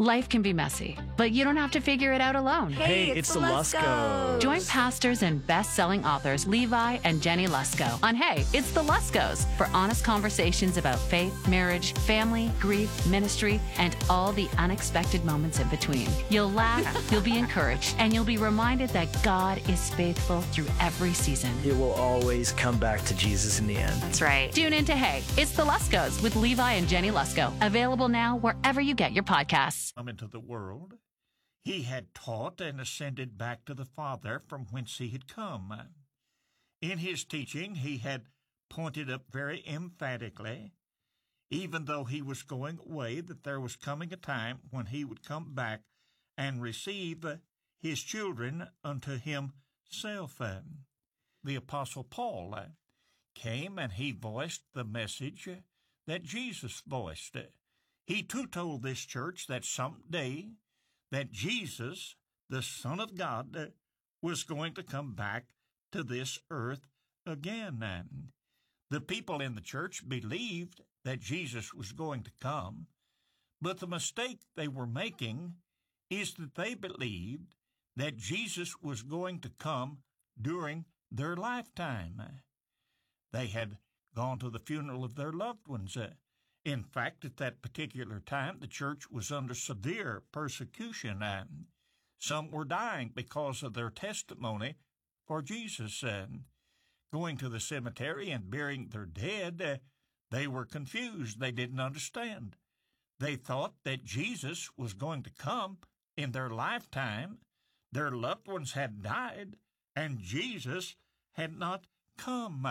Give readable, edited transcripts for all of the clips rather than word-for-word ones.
Life can be messy, but you don't have to figure it out alone. Hey, it's the Luskos. Join pastors and best-selling authors Levi and Jenny Lusko on Hey, It's the Luskos for honest conversations about faith, marriage, family, grief, ministry, and all the unexpected moments in between. You'll laugh, you'll be encouraged, and you'll be reminded that God is faithful through every season. It will always come back to Jesus in the end. That's right. Tune in to Hey, It's the Luskos with Levi and Jenny Lusko. Available now wherever you get your podcasts. Come into the world, he had taught and ascended back to the Father from whence he had come. In his teaching, he had pointed up very emphatically, even though he was going away, that there was coming a time when he would come back and receive his children unto himself. The Apostle Paul came and he voiced the message that Jesus voiced. He too told this church that someday that Jesus, the Son of God, was going to come back to this earth again. The people in the church believed that Jesus was going to come, but the mistake they were making is that they believed that Jesus was going to come during their lifetime. They had gone to the funeral of their loved ones. In fact, at that particular time, the church was under severe persecution. Some were dying because of their testimony for Jesus. Going to the cemetery and burying their dead, they were confused. They didn't understand. They thought that Jesus was going to come in their lifetime. Their loved ones had died, and Jesus had not come.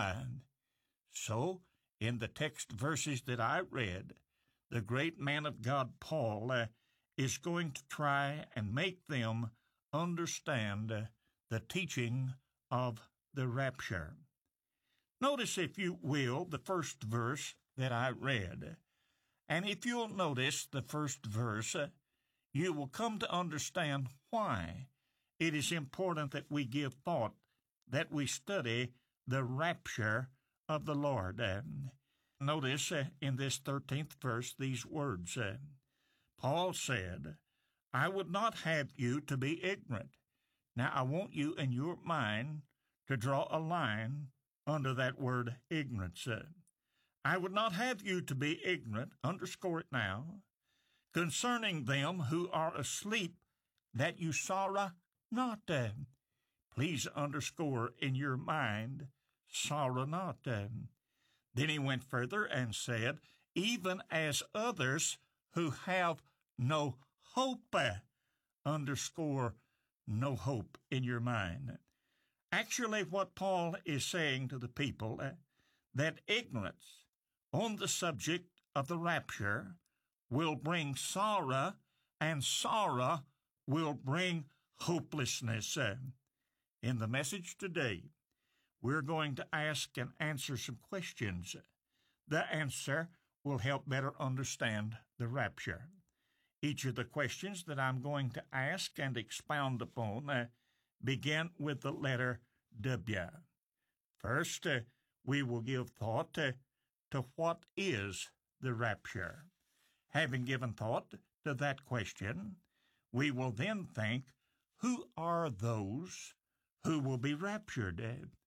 So, in the text verses that I read, the great man of God, Paul, is going to try and make them understand the teaching of the rapture. Notice, if you will, the first verse that I read. And if you'll notice the first verse, you will come to understand why it is important that we give thought, that we study the rapture of the Lord. Notice in this 13th verse these words. Paul said, I would not have you to be ignorant. Now I want you in your mind to draw a line under that word ignorance. I would not have you to be ignorant, underscore it now, concerning them who are asleep, that you sorrow not. Please underscore in your mind, sorrow not. Then he went further and said, even as others who have no hope, underscore no hope in your mind. Actually, what Paul is saying to the people, that ignorance on the subject of the rapture will bring sorrow, and sorrow will bring hopelessness. In the message today, we're going to ask and answer some questions. The answer will help better understand the rapture. Each of the questions that I'm going to ask and expound upon begin with the letter W. First, we will give thought to what is the rapture. Having given thought to that question, we will then think, who are those who will be raptured?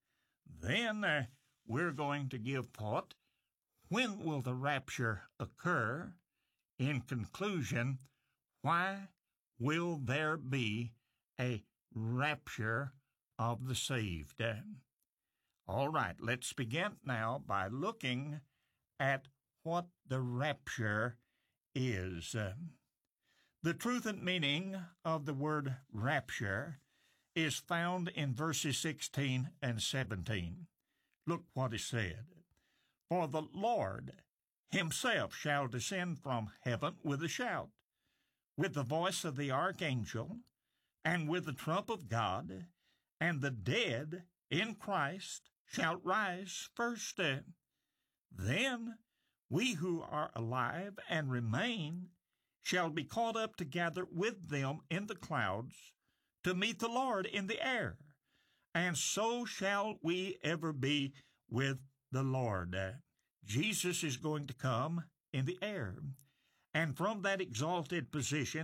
Then we're going to give thought, when will the rapture occur? In conclusion, why will there be a rapture of the saved? All right, let's begin now by looking at what the rapture is. The truth and meaning of the word rapture is found in verses 16 and 17. Look what is said. For the Lord himself shall descend from heaven with a shout, with the voice of the archangel, and with the trump of God, and the dead in Christ shall rise first. Then we who are alive and remain shall be caught up together with them in the clouds to meet the Lord in the air, and so shall we ever be with the Lord. Jesus is going to come in the air, and from that exalted position